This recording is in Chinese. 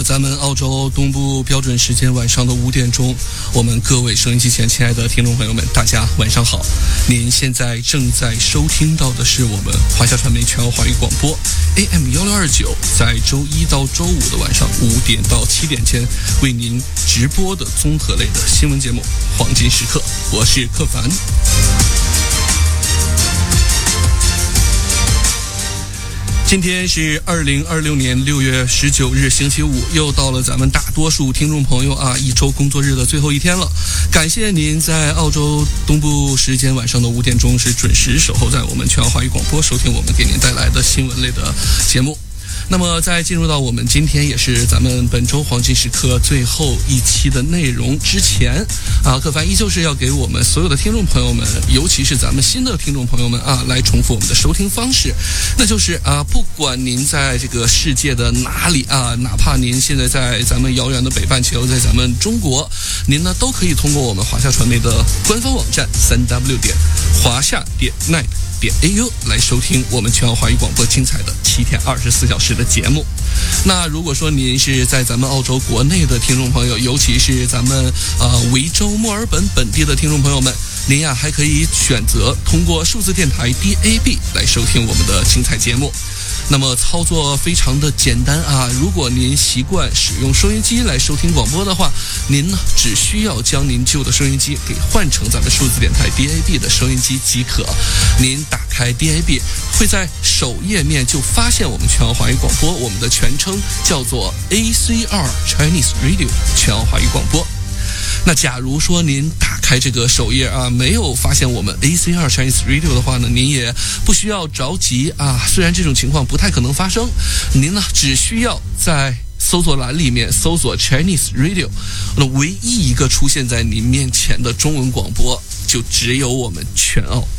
咱们澳洲东部标准时间晚上的5点钟，我们各位收音机前亲爱的听众朋友们，大家晚上好。您现在正在收听到的是我们华夏传媒全澳华语广播 AM1629，在周一到周五的晚上5点到7点间为您直播的综合类的新闻节目《黄金时刻》，我是柯凡。今天是2026年6月19日星期五，又到了咱们大多数听众朋友一周工作日的最后一天了。感谢您在澳洲东部时间晚上的5点钟是准时守候在我们全澳华语广播，收听我们给您带来的新闻类的节目。那么在进入到我们今天也是咱们本周黄金时刻最后一期的内容之前柯凡依旧是要给我们所有的听众朋友们，尤其是咱们新的听众朋友们来重复我们的收听方式，那就是不管您在这个世界的哪里哪怕您现在在咱们遥远的北半球，在咱们中国，您呢都可以通过我们华夏传媒的官方网站3w.华夏.net.au 来收听我们全澳华语广播精彩的7天24小时的节目。那如果说您是在咱们澳洲国内的听众朋友，尤其是咱们维州墨尔本本地的听众朋友们，您还可以选择通过数字电台 DAB 来收听我们的精彩节目。那么操作非常的简单如果您习惯使用收音机来收听广播的话，您呢只需要将您旧的收音机给换成咱们数字电台 DAB 的收音机即可。您打开 DAB， 会在首页面就发现我们全澳华语广播，我们的全称叫做 ACR Chinese Radio 全澳华语广播。那假如说您打开这个首页没有发现我们 ACR Chinese Radio 的话呢，您也不需要着急虽然这种情况不太可能发生，您呢只需要在搜索栏里面搜索 Chinese Radio， 那唯一一个出现在您面前的中文广播就只有我们全澳